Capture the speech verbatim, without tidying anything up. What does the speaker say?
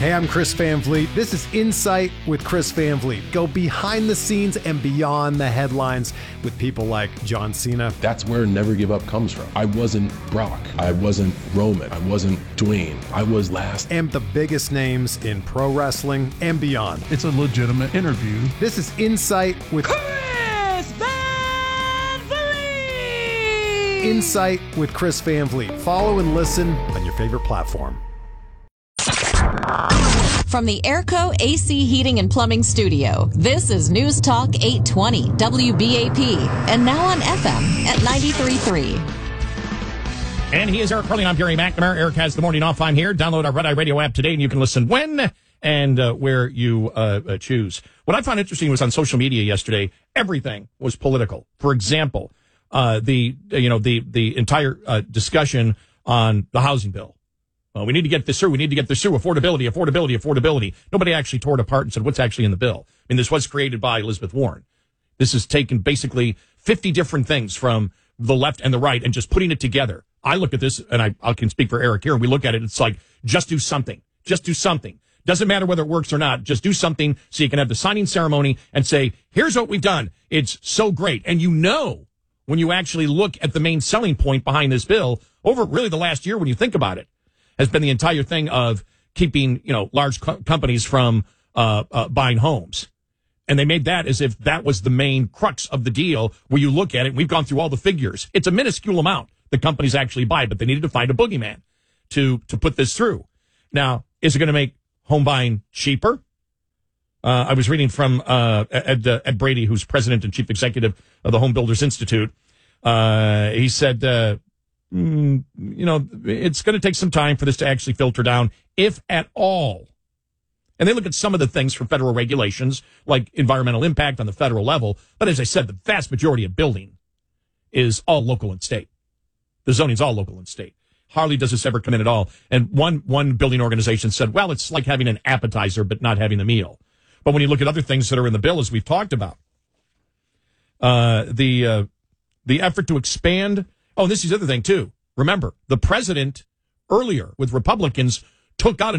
Hey, I'm Chris Van Vliet. This is Insight with Chris Van Vliet. Go behind the scenes and beyond the headlines with people like John Cena. That's where Never Give Up comes from. I wasn't Brock. I wasn't Roman. I wasn't Dwayne. I was last. And the biggest names in pro wrestling and beyond. It's a legitimate interview. This is Insight with Chris Van Vliet. Insight with Chris Van Vliet. Follow and listen on your favorite platform. From the Airco A C Heating and Plumbing Studio, this is News Talk eight twenty W B A P, and now on F M at ninety-three point three. And he is Eric Curley. I'm Gary McNamara. Eric has the morning off. I'm here. Download our Red Eye Radio app today, and you can listen when and uh, where you uh, uh, choose. What I found interesting was on social media yesterday, everything was political. For example, uh, the you know the the entire uh, discussion on the housing bill. Well, we need to get this through. We need to get this through. Affordability, affordability, affordability. Nobody actually tore it apart and said, what's actually in the bill? I mean, this was created by Elizabeth Warren. This has taken basically fifty different things from the left and the right and just putting it together. I look at this, and I, I can speak for Eric here, and we look at it, it's like, just do something. Just do something. Doesn't matter whether it works or not. Just do something so you can have the signing ceremony and say, here's what we've done. It's so great. And you know, when you actually look at the main selling point behind this bill, over really the last year when you think about it, has been the entire thing of keeping, you know, large co- companies from uh, uh, buying homes. And they made that as if that was the main crux of the deal, where you look at it, we've gone through all the figures. It's a minuscule amount that companies actually buy, but they needed to find a boogeyman to, to put this through. Now, is it going to make home buying cheaper? Uh, I was reading from uh, Ed, uh, Ed Brady, who's president and chief executive of the Home Builders Institute. Uh, he said, uh, Mm, you know, it's going to take some time for this to actually filter down, if at all. And they look at some of the things for federal regulations, like environmental impact on the federal level. But as I said, the vast majority of building is all local and state. The zoning's all local and state. Hardly does this ever come in at all. And one one building organization said, well, it's like having an appetizer but not having the meal. But when you look at other things that are in the bill, as we've talked about, uh, the uh, the effort to expand. Oh, and this is the other thing, too. Remember, the president earlier with Republicans took out